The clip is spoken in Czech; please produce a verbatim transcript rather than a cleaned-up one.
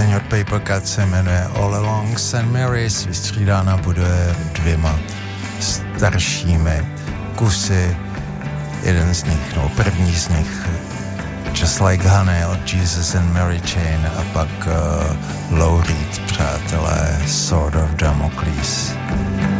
píseň od Paper Cut se jmenuje All Along Saint Mary's, vystřídána bude dvěma staršími kusy. Jeden z nich, no první z nich, Just Like Honey od Jesus and Mary Chain, a pak uh,